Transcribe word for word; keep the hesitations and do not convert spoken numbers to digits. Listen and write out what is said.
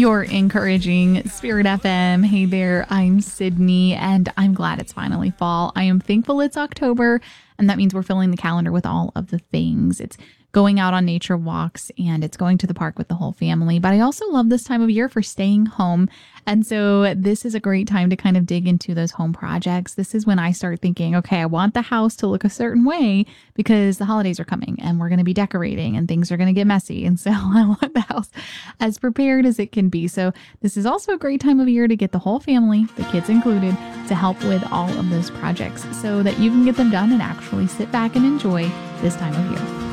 You're encouraging Spirit F M. Hey there, I'm Sydney, and I'm glad it's finally fall. I am thankful it's October, and that means we're filling the calendar with all of the things. It's going out on nature walks, and it's going to the park with the whole family. But I also love this time of year for staying home. And so this is a great time to kind of dig into those home projects. This is when I start thinking, okay, I want the house to look a certain way because the holidays are coming and we're going to be decorating and things are going to get messy. And so I want the house as prepared as it can be. So this is also a great time of year to get the whole family, the kids included, to help with all of those projects so that you can get them done and actually sit back and enjoy this time of year.